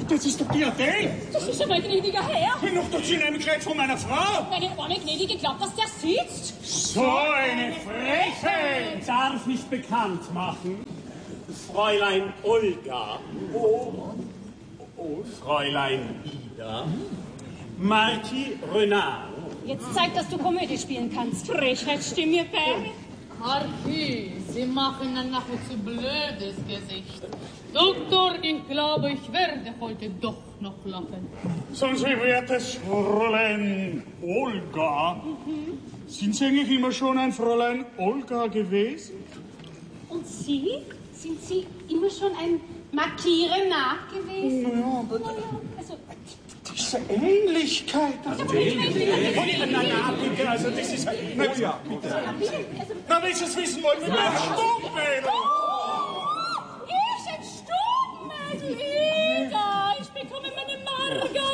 Das ist doch die Adele. Das ist ja mein gnädiger Herr. Noch doch sie nämlich gleich von meiner Frau. Meine arme Gnädige glaubt, dass der sitzt. So eine Frechheit. Darf ich bekannt machen? Fräulein Olga. Fräulein Ida. Marquis Renard. Jetzt zeig, dass du Komödie spielen kannst. Frechheit, stimm mir bei. Marquis, Sie machen ein nachher zu blödes Gesicht. Doktor, ich glaube, ich werde heute doch noch lachen. Sagen Sie, wertes Fräulein Olga, sind Sie eigentlich immer schon ein Fräulein Olga gewesen? Und Sie? Sind Sie immer schon ein Marquis Renard gewesen? Ja, aber Also, diese Ähnlichkeit. Also bitte, also das ist... Na, ja, bitte. Na, wenn Sie es wissen wollen, mit meinem Stummmädel. ich ein Stummmädel, Ida. Ich bekomme meine Marga